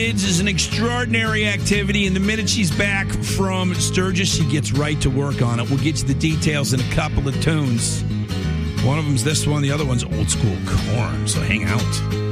Kids is an extraordinary activity, and the minute she's back from Sturgis, she gets right to work on it. We'll get you the details in a couple of tunes. One of them's this one, the other one's Old School Corn, so hang out.